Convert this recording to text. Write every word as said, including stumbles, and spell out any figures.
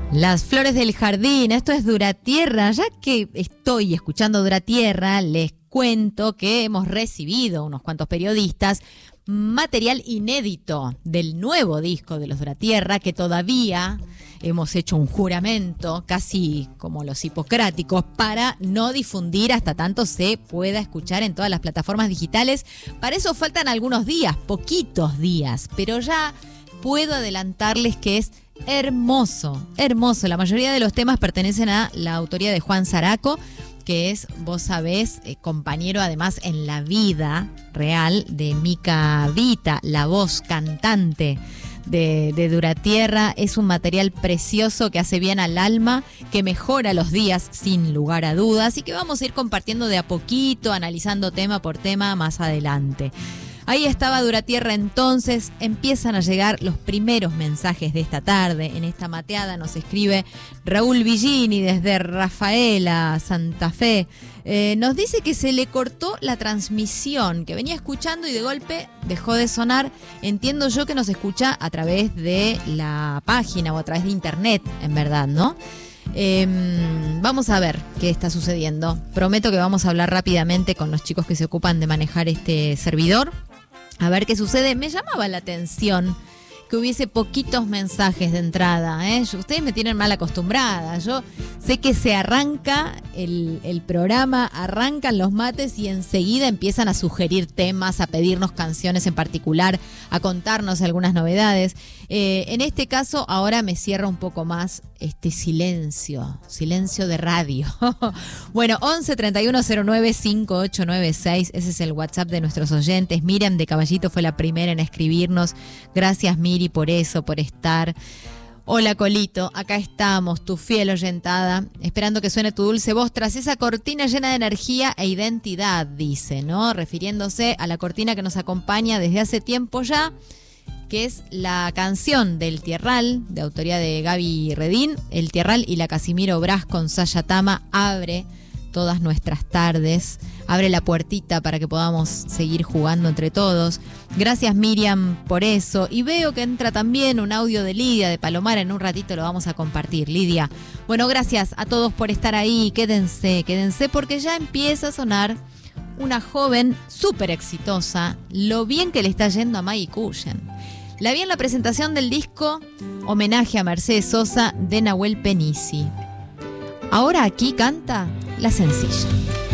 Las flores del jardín, esto es Duratierra. Ya que estoy escuchando Duratierra, les cuento que hemos recibido, unos cuantos periodistas, material inédito del nuevo disco de los Duratierra, que todavía hemos hecho un juramento, casi como los hipocráticos, para no difundir hasta tanto se pueda escuchar en todas las plataformas digitales. Para eso faltan algunos días, poquitos días, pero ya puedo adelantarles que es hermoso, hermoso. La mayoría de los temas pertenecen a la autoría de Juan Zaraco, que es, vos sabés, eh, compañero además en la vida real de Mica Vita, la voz cantante de, de Duratierra. Es un material precioso que hace bien al alma, que mejora los días sin lugar a dudas y que vamos a ir compartiendo de a poquito, analizando tema por tema más adelante. Ahí estaba Duratierra entonces, empiezan a llegar los primeros mensajes de esta tarde. En esta mateada nos escribe Raúl Villini desde Rafaela, Santa Fe. Eh, nos dice que se le cortó la transmisión, que venía escuchando y de golpe dejó de sonar. Entiendo yo que nos escucha a través de la página o a través de internet, en verdad, ¿no? Eh, vamos a ver qué está sucediendo. Prometo que vamos a hablar rápidamente con los chicos que se ocupan de manejar este servidor. A ver qué sucede. Me llamaba la atención que hubiese poquitos mensajes de entrada, ¿eh? Ustedes me tienen mal acostumbrada. Yo sé que se arranca el, el programa, arrancan los mates y enseguida empiezan a sugerir temas, a pedirnos canciones en particular, a contarnos algunas novedades. Eh, en este caso, ahora me cierra un poco más este silencio, silencio de radio. Bueno, once treinta y uno cero nueve cincuenta y ocho noventa y seis, ese es el WhatsApp de nuestros oyentes. Miriam de Caballito fue la primera en escribirnos. Gracias, Miri, por eso, por estar. Hola, Colito, acá estamos, tu fiel oyentada, esperando que suene tu dulce voz tras esa cortina llena de energía e identidad, dice, ¿no? Refiriéndose a la cortina que nos acompaña desde hace tiempo ya, que es la canción del Tierral, de autoría de Gaby Redín. El Tierral y la Casimiro Brás con Sayatama abre todas nuestras tardes, abre la puertita para que podamos seguir jugando entre todos. Gracias, Miriam, por eso. Y veo que entra también un audio de Lidia de Palomar, en un ratito lo vamos a compartir. Lidia, bueno, gracias a todos por estar ahí. Quédense, quédense porque ya empieza a sonar una joven súper exitosa, lo bien que le está yendo a Maggie Cullen. La vi en la presentación del disco Homenaje a Mercedes Sosa de Nahuel Penisi. Ahora aquí canta La Sencilla.